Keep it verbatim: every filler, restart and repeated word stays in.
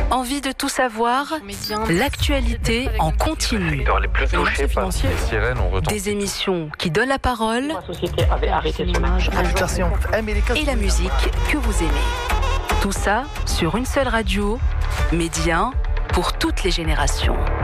Envie de tout savoir? L'actualité en continu. Les plus touchés par les sirènes ont retenti. Des émissions qui donnent la parole. La société avait arrêté son image. Et la musique que vous aimez. Tout ça sur une seule radio. Média pour toutes les générations.